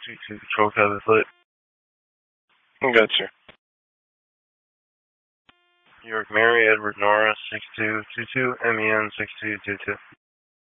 G2 Control Cabin Flight. Gotcha. New York Mary, Edward Nora, 6222, MEN 6222.